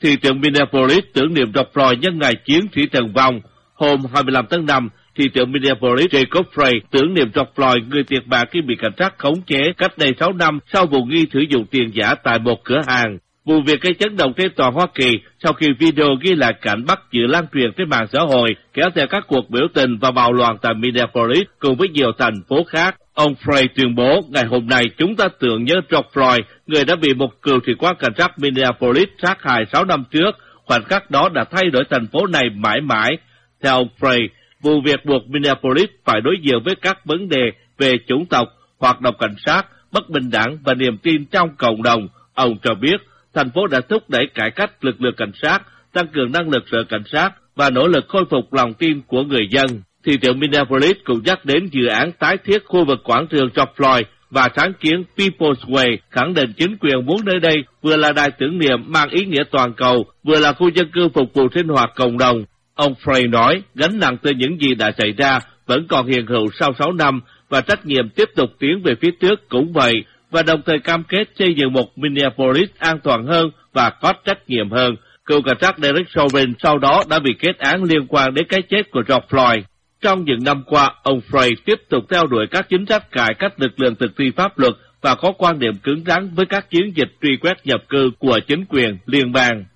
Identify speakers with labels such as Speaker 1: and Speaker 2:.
Speaker 1: Thị trưởng Minneapolis tưởng niệm George Floyd nhân ngày chiến thủy thần vong. Hôm 25 tháng 5, thị trưởng Minneapolis Jacob Frey tưởng niệm George Floyd, người thiệt mạng khi bị cảnh sát khống chế cách đây 6 năm sau vụ nghi sử dụng tiền giả tại một cửa hàng. Vụ việc gây chấn động trên toàn Hoa Kỳ sau khi video ghi lại cảnh bắt giữ lan truyền trên mạng xã hội, kéo theo các cuộc biểu tình và bạo loạn tại Minneapolis cùng với nhiều thành phố khác. Ông Frey tuyên bố, ngày hôm nay chúng ta tưởng nhớ George Floyd, người đã bị một cựu sĩ quan cảnh sát Minneapolis sát hại 6 năm trước. Khoảnh khắc đó đã thay đổi thành phố này mãi mãi. Theo ông Frey, vụ việc buộc Minneapolis phải đối diện với các vấn đề về chủng tộc, hoạt động cảnh sát, bất bình đẳng và niềm tin trong cộng đồng. Ông cho biết, thành phố đã thúc đẩy cải cách lực lượng cảnh sát, tăng cường năng lực sở cảnh sát và nỗ lực khôi phục lòng tin của người dân. Thị trưởng Minneapolis cũng nhắc đến dự án tái thiết khu vực quảng trường George Floyd và sáng kiến People's Way, khẳng định chính quyền muốn nơi đây vừa là đài tưởng niệm mang ý nghĩa toàn cầu, vừa là khu dân cư phục vụ sinh hoạt cộng đồng. Ông Frey nói, gánh nặng từ những gì đã xảy ra vẫn còn hiện hữu sau 6 năm và trách nhiệm tiếp tục tiến về phía trước cũng vậy, và đồng thời cam kết xây dựng một Minneapolis an toàn hơn và có trách nhiệm hơn. Cựu cảnh sát Derek Chauvin sau đó đã bị kết án liên quan đến cái chết của George Floyd. Trong những năm qua, ông Frey tiếp tục theo đuổi các chính sách cải cách lực lượng thực thi pháp luật và có quan điểm cứng rắn với các chiến dịch truy quét nhập cư của chính quyền liên bang.